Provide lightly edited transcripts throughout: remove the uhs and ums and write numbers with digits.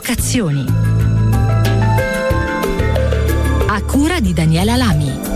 Vocazioni. A cura di Daniela Lami.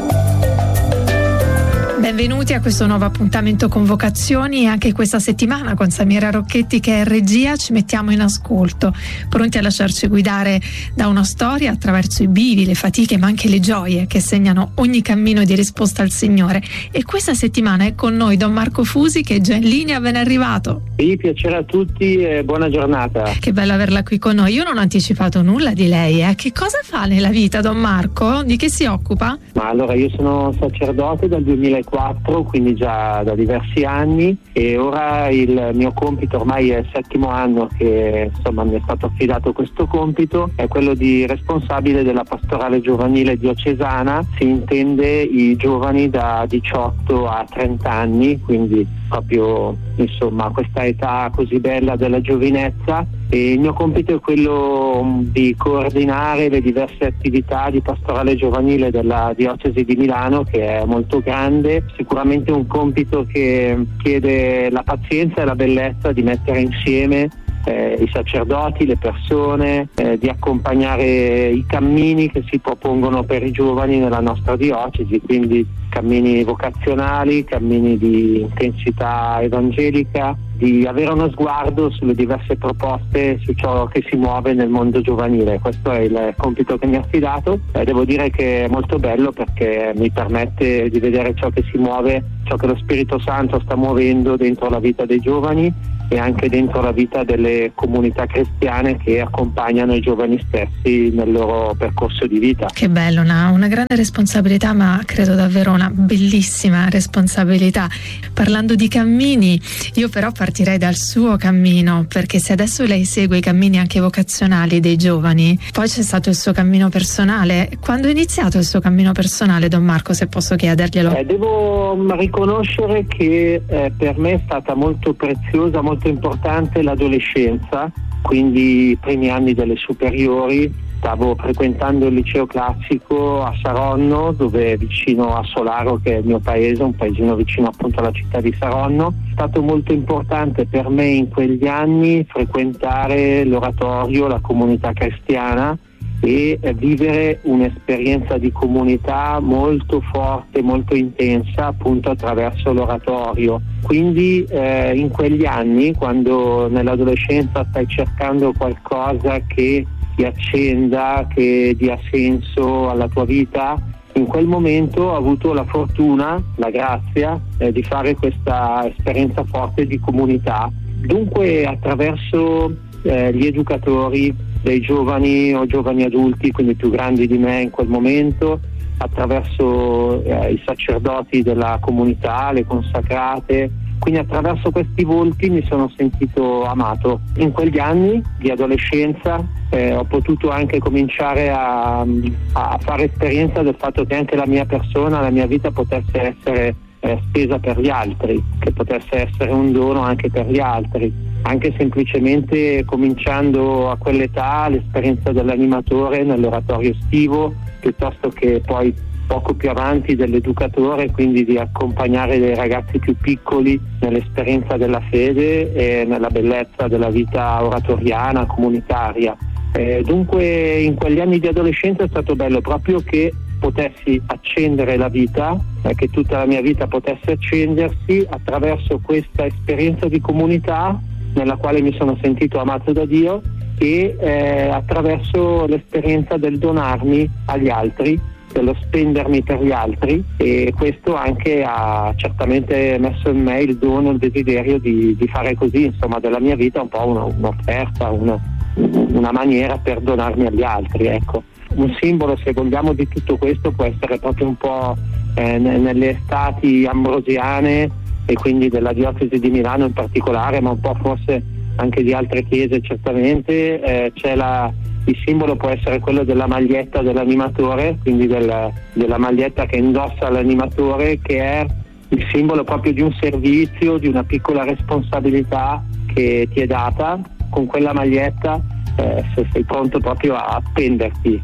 Benvenuti a questo nuovo appuntamento con Vocazioni. Anche questa settimana con Samira Rocchetti, che è regia, ci mettiamo in ascolto, pronti a lasciarci guidare da una storia attraverso i bivi, le fatiche ma anche le gioie che segnano ogni cammino di risposta al Signore. E questa settimana è con noi Don Marco Fusi, che è già in linea, ben arrivato. Sì, piacere a tutti e buona giornata. Che bello averla qui con noi. Io non ho anticipato nulla di lei, Che cosa fa nella vita Don Marco? Di che si occupa? Ma allora, io sono sacerdote dal 2004, quindi già da diversi anni, e ora il mio compito, ormai è il 7° anno che mi è stato affidato questo compito, è quello di responsabile della pastorale giovanile diocesana. Si intende i giovani da 18 a 30 anni, quindi proprio questa età così bella della giovinezza. E il mio compito è quello di coordinare le diverse attività di pastorale giovanile della diocesi di Milano, che è molto grande. Sicuramente un compito che chiede la pazienza e la bellezza di mettere insieme i sacerdoti, le persone, di accompagnare i cammini che si propongono per i giovani nella nostra diocesi, quindi cammini vocazionali, cammini di intensità evangelica, di avere uno sguardo sulle diverse proposte, su ciò che si muove nel mondo giovanile. Questo è il compito che mi ha affidato, e devo dire che è molto bello perché mi permette di vedere ciò che si muove, ciò che lo Spirito Santo sta muovendo dentro la vita dei giovani e anche dentro la vita delle comunità cristiane che accompagnano i giovani stessi nel loro percorso di vita. Che bello, una grande responsabilità, ma credo davvero una bellissima responsabilità. Parlando di cammini, io però partirei dal suo cammino, perché se adesso lei segue i cammini anche vocazionali dei giovani, poi c'è stato il suo cammino personale. Quando è iniziato il suo cammino personale, Don Marco, se posso chiederglielo? Devo riconoscere che per me è stata molto preziosa, molto importante l'adolescenza, quindi i primi anni delle superiori. Stavo frequentando il liceo classico a Saronno, dove vicino a Solaro, che è il mio paese, un paesino vicino appunto alla città di Saronno. È stato molto importante per me in quegli anni frequentare l'oratorio, la comunità cristiana, e vivere un'esperienza di comunità molto forte, molto intensa, appunto attraverso l'oratorio. Quindi in quegli anni, quando nell'adolescenza stai cercando qualcosa che ti accenda, che dia senso alla tua vita, in quel momento ho avuto la fortuna, la grazia di fare questa esperienza forte di comunità. Dunque attraverso gli educatori dei giovani o giovani adulti, quindi più grandi di me in quel momento, attraverso i sacerdoti della comunità, le consacrate, quindi attraverso questi volti mi sono sentito amato. In quegli anni di adolescenza ho potuto anche cominciare a fare esperienza del fatto che anche la mia persona, la mia vita potesse essere spesa per gli altri, che potesse essere un dono anche per gli altri. Anche semplicemente cominciando a quell'età l'esperienza dell'animatore nell'oratorio estivo, piuttosto che poi poco più avanti dell'educatore, quindi di accompagnare dei ragazzi più piccoli nell'esperienza della fede e nella bellezza della vita oratoriana, comunitaria. Dunque in quegli anni di adolescenza è stato bello proprio che potessi accendere la vita, che tutta la mia vita potesse accendersi attraverso questa esperienza di comunità nella quale mi sono sentito amato da Dio, e attraverso l'esperienza del donarmi agli altri, dello spendermi per gli altri, e questo anche ha certamente messo in me il dono, il desiderio di fare così, della mia vita un po' un'offerta, una maniera per donarmi agli altri, ecco. Un simbolo, se vogliamo, di tutto questo può essere proprio un po' nelle estati ambrosiane, e quindi della diocesi di Milano in particolare, ma un po' forse anche di altre chiese certamente, il simbolo può essere quello della maglietta dell'animatore, quindi della maglietta che indossa l'animatore, che è il simbolo proprio di un servizio, di una piccola responsabilità che ti è data. Con quella maglietta se sei pronto proprio a spenderti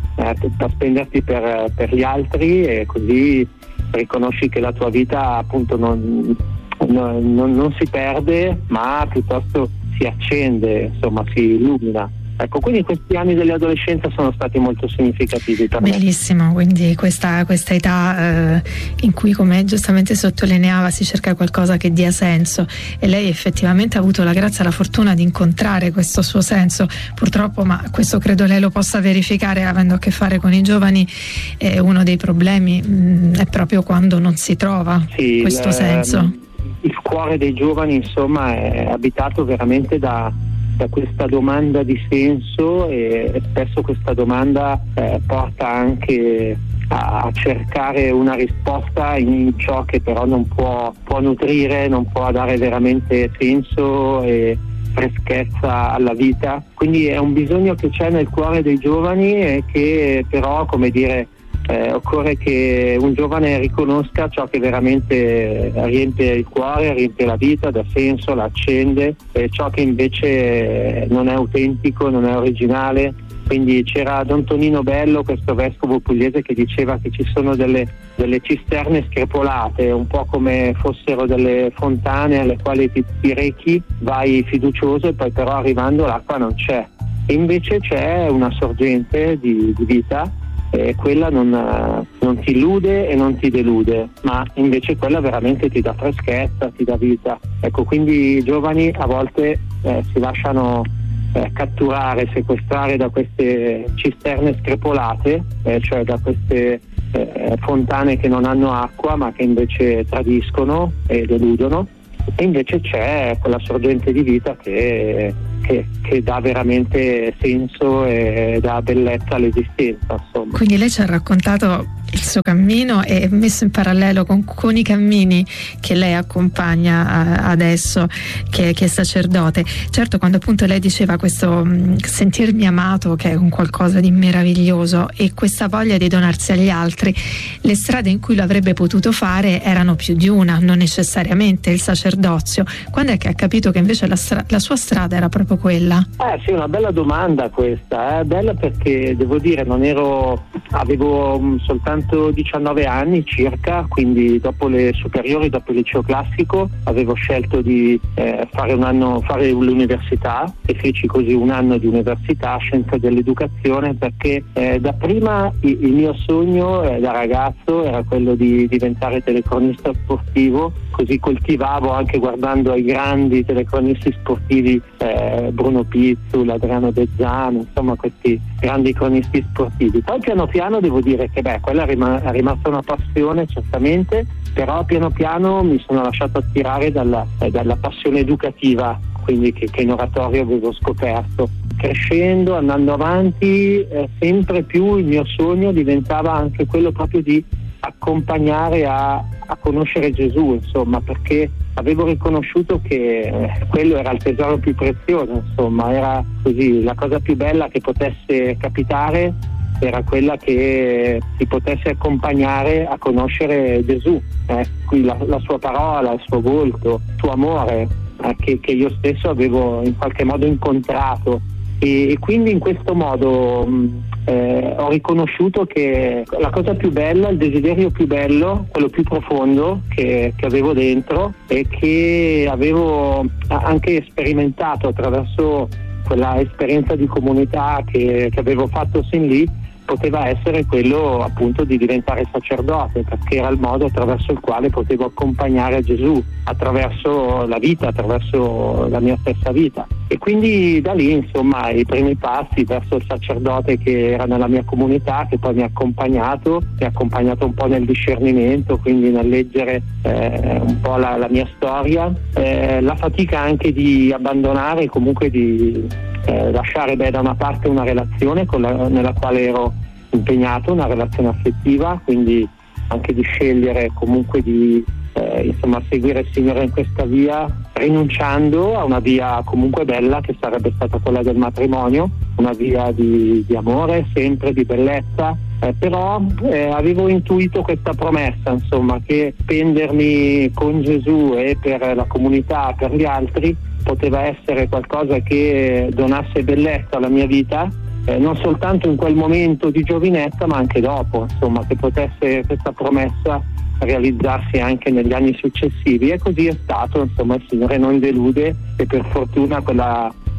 per gli altri, e così riconosci che la tua vita appunto non si perde, ma piuttosto si accende, si illumina. Ecco, quindi questi anni dell'adolescenza sono stati molto significativi per me. Bellissimo, quindi questa età in cui, come giustamente sottolineava, si cerca qualcosa che dia senso, e lei effettivamente ha avuto la grazia e la fortuna di incontrare questo suo senso. Purtroppo, ma questo credo lei lo possa verificare avendo a che fare con i giovani, uno dei problemi è proprio quando non si trova questo senso. Il cuore dei giovani, insomma, è abitato veramente da questa domanda di senso, e spesso questa domanda porta anche a cercare una risposta in ciò che però non può nutrire, non può dare veramente senso e freschezza alla vita. Quindi è un bisogno che c'è nel cuore dei giovani, e che però, come dire, occorre che un giovane riconosca ciò che veramente riempie il cuore, riempie la vita, dà senso, la accende, e ciò che invece non è autentico, non è originale. Quindi c'era Don Tonino Bello, questo vescovo pugliese, che diceva che ci sono delle cisterne screpolate, un po' come fossero delle fontane alle quali ti rechi, vai fiducioso, e poi però arrivando l'acqua non c'è. E invece c'è una sorgente di vita, e quella non ti illude e non ti delude, ma invece quella veramente ti dà freschezza, ti dà vita. Ecco, quindi i giovani a volte si lasciano catturare, sequestrare da queste cisterne screpolate, cioè da queste fontane che non hanno acqua ma che invece tradiscono e deludono, e invece c'è quella sorgente di vita che dà veramente senso e dà bellezza all'esistenza, insomma. Quindi lei ci ha raccontato il suo cammino, e messo in parallelo con i cammini che lei accompagna adesso, che è sacerdote. Certo, quando appunto lei diceva questo sentirmi amato, che è un qualcosa di meraviglioso, e questa voglia di donarsi agli altri, le strade in cui lo avrebbe potuto fare erano più di una, non necessariamente il sacerdozio. Quando è che ha capito che invece la sua strada era proprio quella? Sì, una bella domanda questa, bella, perché devo dire avevo soltanto 19 anni circa, quindi dopo le superiori, dopo il liceo classico, avevo scelto di fare l'università, e feci così un anno di università, scienze dell'educazione, perché da prima il mio sogno da ragazzo era quello di diventare telecronista sportivo, così coltivavo, anche guardando ai grandi telecronisti sportivi, Bruno Pizzul, Adriano Bezzano, insomma questi grandi cronisti sportivi. Poi piano piano devo dire che quella è rimasta una passione, certamente, però piano piano mi sono lasciato attirare dalla passione educativa, quindi che in oratorio avevo scoperto. Crescendo, andando avanti, sempre più il mio sogno diventava anche quello proprio di accompagnare a conoscere Gesù, insomma, perché avevo riconosciuto che quello era il tesoro più prezioso, insomma, era così, la cosa più bella che potesse capitare era quella che ti potesse accompagnare a conoscere Gesù, qui la sua parola, il suo volto, il suo amore, che io stesso avevo in qualche modo incontrato, e quindi in questo modo ho riconosciuto che la cosa più bella, il desiderio più bello, quello più profondo che avevo dentro, e che avevo anche sperimentato attraverso quella esperienza di comunità che avevo fatto sin lì, poteva essere quello appunto di diventare sacerdote, perché era il modo attraverso il quale potevo accompagnare Gesù attraverso la vita, attraverso la mia stessa vita. E quindi da lì, insomma, i primi passi verso il sacerdote che era nella mia comunità, che poi mi ha accompagnato un po' nel discernimento, quindi nel leggere un po' la mia storia, la fatica anche di abbandonare, comunque di lasciare da una parte una relazione nella quale ero impegnato, una relazione affettiva, quindi anche di scegliere comunque di seguire il Signore in questa via, rinunciando a una via comunque bella che sarebbe stata quella del matrimonio, una via di amore, sempre di bellezza, però avevo intuito questa promessa, insomma, che spendermi con Gesù e per la comunità, per gli altri, poteva essere qualcosa che donasse bellezza alla mia vita, non soltanto in quel momento di giovinezza ma anche dopo, insomma, che potesse questa promessa realizzarsi anche negli anni successivi, e così è stato, insomma, il Signore non delude, e per fortuna quella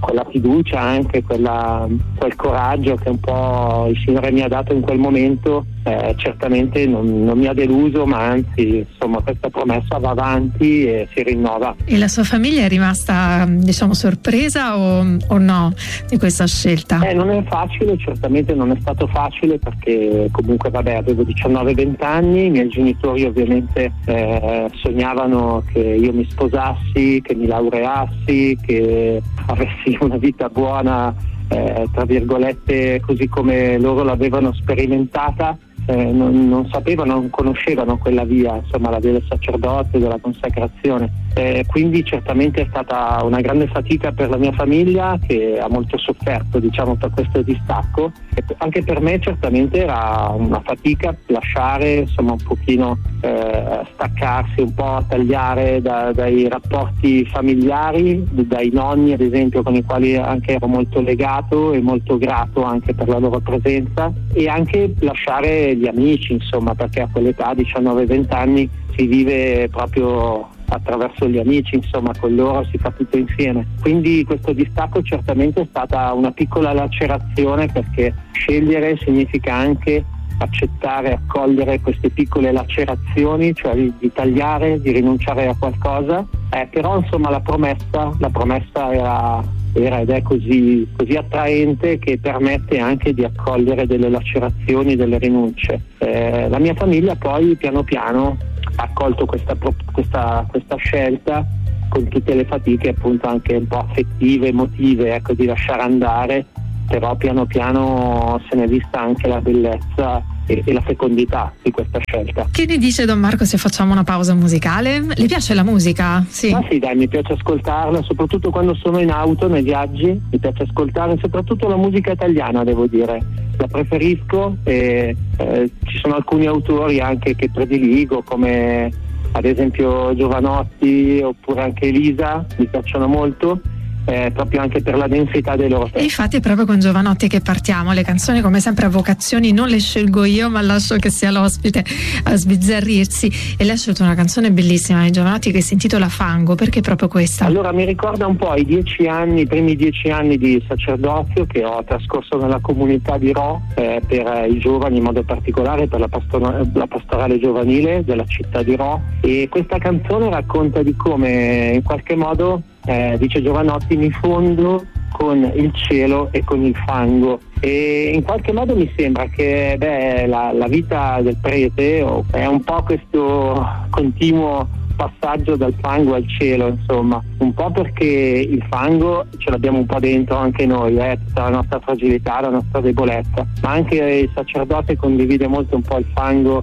quella fiducia, anche quel coraggio che un po' il Signore mi ha dato in quel momento, certamente non mi ha deluso, ma anzi, insomma, questa promessa va avanti e si rinnova. E la sua famiglia è rimasta, diciamo, sorpresa o no di questa scelta? Non è facile, certamente non è stato facile, perché comunque avevo 19-20 anni, i miei genitori ovviamente sognavano che io mi sposassi, che mi laureassi, che avessi una vita buona, tra virgolette, così come loro l'avevano sperimentata. Non sapevano, non conoscevano quella via, insomma, la via del sacerdote, della consacrazione. Quindi certamente è stata una grande fatica per la mia famiglia, che ha molto sofferto, diciamo, per questo distacco. E anche per me certamente era una fatica lasciare, insomma, un pochino staccarsi, un po' tagliare dai rapporti familiari, dai nonni ad esempio, con i quali anche ero molto legato e molto grato anche per la loro presenza, e anche lasciare gli amici, insomma, perché a quell'età, 19-20 anni, si vive proprio attraverso gli amici, insomma, con loro si fa tutto insieme. Quindi questo distacco certamente è stata una piccola lacerazione, perché scegliere significa anche accettare, accogliere queste piccole lacerazioni, cioè di tagliare, di rinunciare a qualcosa, però insomma la promessa era ed è così attraente, che permette anche di accogliere delle lacerazioni, delle rinunce. La mia famiglia poi piano piano ha accolto questa scelta, con tutte le fatiche appunto anche un po' affettive, emotive, ecco, di lasciare andare, però piano piano se n'è vista anche la bellezza e la fecondità di questa scelta. Che ne dice Don Marco se facciamo una pausa musicale? Le piace la musica? Sì. Ah sì, dai, mi piace ascoltarla, soprattutto quando sono in auto, nei viaggi, mi piace ascoltare soprattutto la musica italiana, devo dire. La preferisco, e ci sono alcuni autori anche che prediligo, come ad esempio Giovanotti oppure anche Elisa, mi piacciono molto. Proprio anche per la densità dei loro testi. E infatti è proprio con Giovanotti che partiamo. Le canzoni, come sempre, a vocazioni non le scelgo io, ma lascio che sia l'ospite a sbizzarrirsi. E lei ha scelto una canzone bellissima di Giovanotti che si intitola Fango. Perché proprio questa? Allora, mi ricorda un po' i primi 10 anni di sacerdozio che ho trascorso nella comunità di Rho, per i giovani in modo particolare, per la pastorale giovanile della città di Rho, e questa canzone racconta di come in qualche modo, dice Giovanotti, mi fondo con il cielo e con il fango, e in qualche modo mi sembra che la vita del prete è un po' questo continuo passaggio dal fango al cielo, insomma, un po' perché il fango ce l'abbiamo un po' dentro anche noi, tutta la nostra fragilità, la nostra debolezza, ma anche il sacerdote condivide molto un po' il fango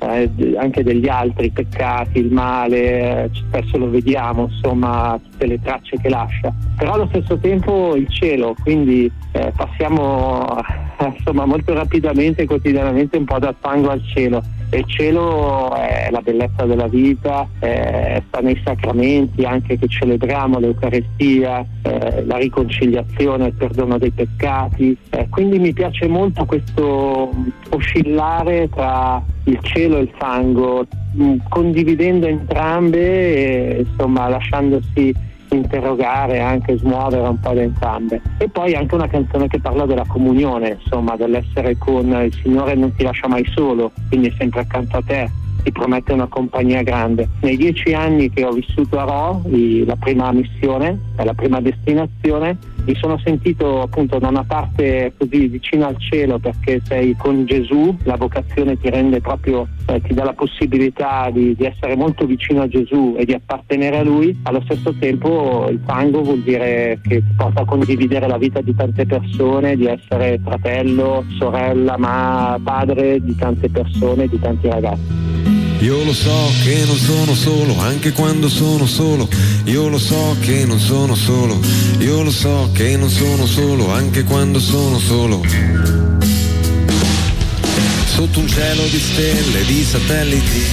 anche degli altri peccati, il male, spesso lo vediamo, insomma, tutte le tracce che lascia, però allo stesso tempo il cielo, quindi passiamo insomma molto rapidamente, quotidianamente, un po' dal fango al cielo. E il cielo è la bellezza della vita, sta nei sacramenti anche che celebriamo, l'Eucaristia, la riconciliazione, il perdono dei peccati, quindi mi piace molto questo oscillare tra il cielo e il fango, condividendo entrambe e insomma lasciandosi interrogare, anche smuovere un po' da entrambe. E poi anche una canzone che parla della comunione, insomma, dell'essere con il Signore, non ti lascia mai solo, quindi è sempre accanto a te, ti promette una compagnia grande. Nei 10 anni che ho vissuto a Rho, la prima missione, la prima destinazione, mi sono sentito appunto da una parte così vicino al cielo, perché sei con Gesù, la vocazione ti rende proprio, ti dà la possibilità di essere molto vicino a Gesù e di appartenere a Lui. Allo stesso tempo il fango vuol dire che ti porta a condividere la vita di tante persone, di essere fratello, sorella, ma padre di tante persone, di tanti ragazzi. Io lo so che non sono solo, anche quando sono solo. Io lo so che non sono solo. Io lo so che non sono solo, anche quando sono solo. Sotto un cielo di stelle, di satelliti.